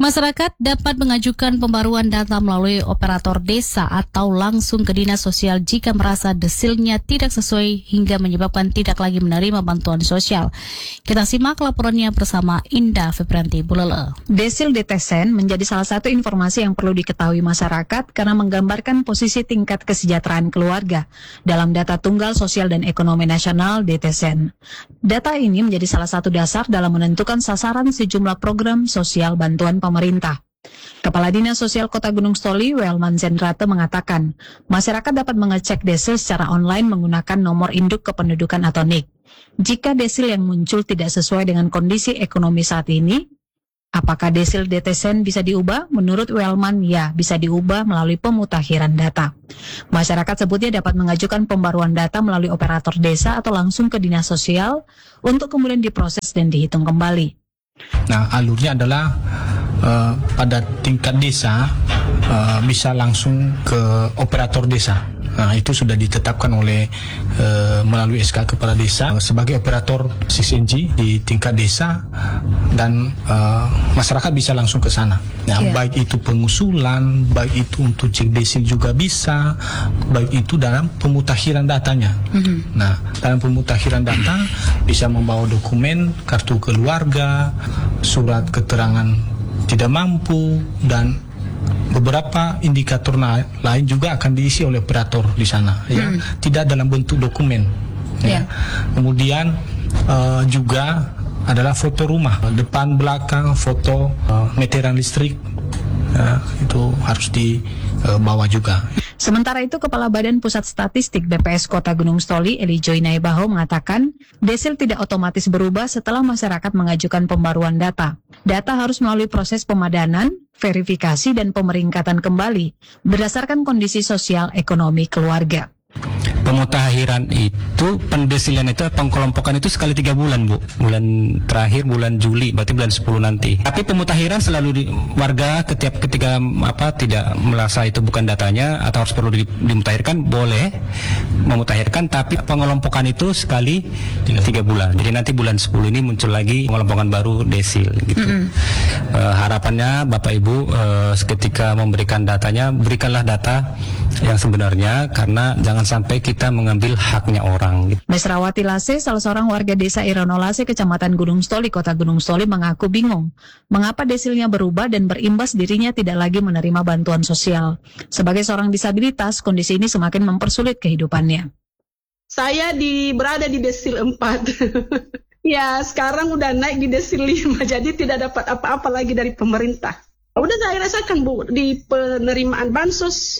Masyarakat dapat mengajukan pembaruan data melalui operator desa atau langsung ke Dinas Sosial jika merasa desilnya tidak sesuai hingga menyebabkan tidak lagi menerima bantuan sosial. Kita simak laporannya bersama Indah Febrianti Bulele. Desil DTSEN menjadi salah satu informasi yang perlu diketahui masyarakat karena menggambarkan posisi tingkat kesejahteraan keluarga dalam data tunggal sosial dan ekonomi nasional DTSEN. Data ini menjadi salah satu dasar dalam menentukan sasaran sejumlah program sosial bantuan pemerintah. Kepala Dinas Sosial Kota Gunung Stoli, Welman Zendrate mengatakan, masyarakat dapat mengecek desil secara online menggunakan nomor induk kependudukan atau NIK. Jika desil yang muncul tidak sesuai dengan kondisi ekonomi saat ini, apakah desil DTSEN bisa diubah? Menurut Welman, ya, bisa diubah melalui pemutakhiran data. Masyarakat sebutnya dapat mengajukan pembaruan data melalui operator desa atau langsung ke Dinas Sosial untuk kemudian diproses dan dihitung kembali. Nah, alurnya adalah pada tingkat desa bisa langsung ke operator desa. Nah, itu sudah ditetapkan oleh melalui SK Kepala Desa sebagai operator CCNG di tingkat desa dan masyarakat bisa langsung ke sana. Nah, baik itu pengusulan, baik itu untuk cek desil juga bisa, baik itu dalam pemutakhiran datanya. Nah, dalam pemutakhiran data bisa membawa dokumen, kartu keluarga, surat keterangan tidak mampu, dan beberapa indikator lain juga akan diisi oleh operator di sana, ya, tidak dalam bentuk dokumen. Ya. Kemudian juga adalah foto rumah, depan belakang, foto meteran listrik, itu harus dibawa juga. Sementara itu, Kepala Badan Pusat Statistik BPS Kota Gunung Stoli, Eli Joy Naibaho, mengatakan desil tidak otomatis berubah setelah masyarakat mengajukan pembaruan data. Data harus melalui proses pemadanan, verifikasi, dan pemeringkatan kembali berdasarkan kondisi sosial ekonomi keluarga. Pemutakhiran itu, pendesilan itu, pengkelompokan itu sekali 3 bulan, Bu. Bulan terakhir bulan Juli, berarti bulan 10 nanti. Tapi pemutakhiran selalu warga ketika tidak merasa itu bukan datanya atau harus perlu dimutakhirkan, boleh memutakhirkan, tapi pengelompokan itu sekali 3 bulan. Jadi nanti bulan 10 ini muncul lagi pengelompokan baru desil gitu. Harapannya Bapak Ibu ketika memberikan datanya, berikanlah data yang sebenarnya, karena jangan sampai kita mengambil haknya orang. Mesrawati Lase, salah seorang warga desa Irono Lase, Kecamatan Gunung Stoli, Kota Gunung Stoli, mengaku bingung mengapa desilnya berubah dan berimbas dirinya tidak lagi menerima bantuan sosial. Sebagai seorang disabilitas, kondisi ini semakin mempersulit kehidupannya. Saya berada di desil 4. Ya, sekarang udah naik di desil 5, jadi tidak dapat apa-apa lagi dari pemerintah. Udah saya rasakan, Bu, di penerimaan bansos.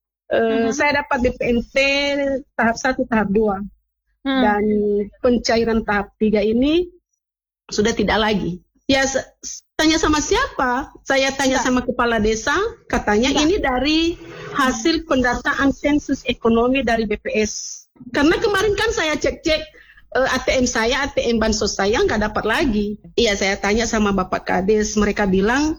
Saya dapat DPNT tahap 1, tahap 2. Dan pencairan tahap 3 ini sudah tidak lagi. Ya, tanya sama siapa? Saya tanya sama kepala desa, katanya ini dari hasil pendataan sensus ekonomi dari BPS. Karena kemarin kan saya cek-cek ATM saya, ATM bansos saya nggak dapat lagi. Iya, saya tanya sama Bapak Kades, mereka bilang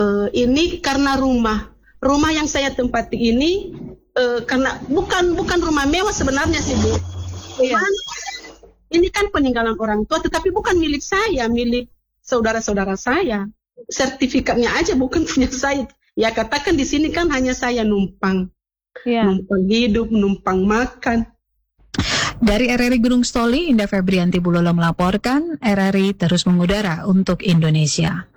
ini karena rumah yang saya tempati ini karena bukan rumah mewah sebenarnya sih, Bu. Ini kan peninggalan orang tua, tetapi bukan milik saya, milik saudara-saudara saya. Sertifikatnya aja bukan punya saya. Ya, katakan di sini kan hanya saya numpang. Numpang hidup, numpang makan. Dari RRI Gunung Stoli, Indah Febrianti Bulele melaporkan, RRI terus mengudara untuk Indonesia.